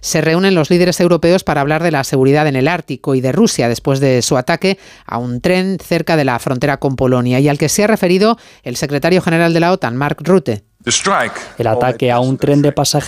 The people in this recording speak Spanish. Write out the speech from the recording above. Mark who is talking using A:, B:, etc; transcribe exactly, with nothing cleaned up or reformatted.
A: se reúnen los líderes europeos para hablar de la seguridad en el Ártico y de Rusia después de su ataque a un tren cerca de la frontera con Polonia y al que se ha referido el secretario general de la OTAN, Mark Rutte.
B: El ataque a un tren de pasajeros